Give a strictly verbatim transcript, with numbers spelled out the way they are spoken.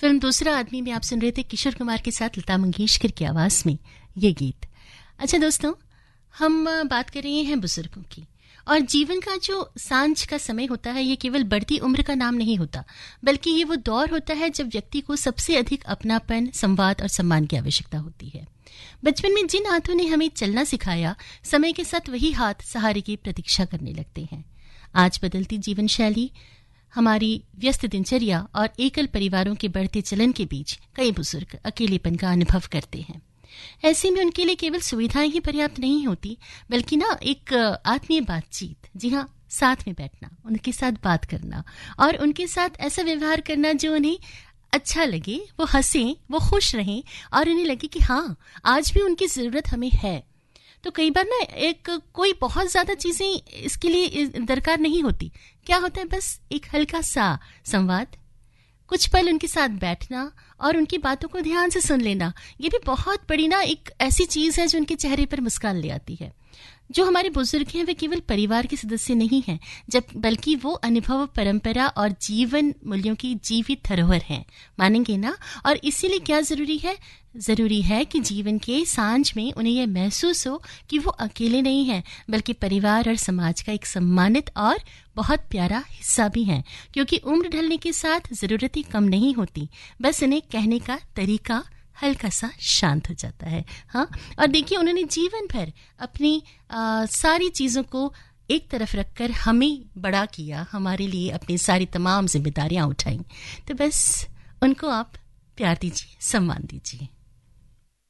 Film दूसरा आदमी में आप सुन रहे थे किशोर कुमार के साथ लता मंगेशकर की आवाज में ये गीत। अच्छा दोस्तों, हम बात कर रहे हैं बुजुर्गों की, और जीवन का जो सांझ का समय होता है ये केवल बढ़ती उम्र का नाम नहीं होता, बल्कि ये वो दौर होता है जब व्यक्ति को सबसे अधिक अपनापन, संवाद और सम्मान की आवश्यकता होती है। बचपन में जिन हाथों ने हमें चलना सिखाया, समय के साथ वही हाथ सहारे की प्रतीक्षा करने लगते हैं। आज बदलती जीवन शैली, हमारी व्यस्त दिनचर्या और एकल परिवारों के बढ़ते चलन के बीच कई बुजुर्ग अकेलेपन का अनुभव करते हैं। ऐसे में उनके लिए केवल सुविधाएं ही पर्याप्त नहीं होती, बल्कि ना एक आत्मीय बातचीत, जी हाँ, साथ में बैठना, उनके साथ बात करना और उनके साथ ऐसा व्यवहार करना जो उन्हें अच्छा लगे, वो हंसें, वो खुश रहें और उन्हें लगे कि हाँ, आज भी उनकी जरूरत हमें है। तो कई बार ना एक कोई बहुत ज्यादा चीजें इसके लिए दरकार नहीं होती। क्या होता है, बस एक हल्का सा संवाद, कुछ पल उनके साथ बैठना और उनकी बातों को ध्यान से सुन लेना, ये भी बहुत बड़ी ना एक ऐसी चीज है जो उनके चेहरे पर मुस्कान ले आती है। जो हमारे बुजुर्ग हैं वे केवल परिवार के सदस्य नहीं हैं, जब बल्कि वो अनुभव, परंपरा और जीवन मूल्यों की जीवित धरोहर हैं, मानेंगे ना। और इसीलिए क्या जरूरी है, जरूरी है कि जीवन के सांझ में उन्हें यह महसूस हो कि वो अकेले नहीं हैं, बल्कि परिवार और समाज का एक सम्मानित और बहुत प्यारा हिस्सा भी हैं। क्योंकि उम्र ढलने के साथ जरूरतें कम नहीं होती, बस इन्हें कहने का तरीका हल्का सा शांत हो जाता है। हाँ, और देखिए, उन्होंने जीवन भर अपनी आ, सारी चीजों को एक तरफ रखकर हमें बड़ा किया, हमारे लिए अपनी सारी तमाम जिम्मेदारियां उठाई। तो बस उनको आप प्यार दीजिए, सम्मान दीजिए।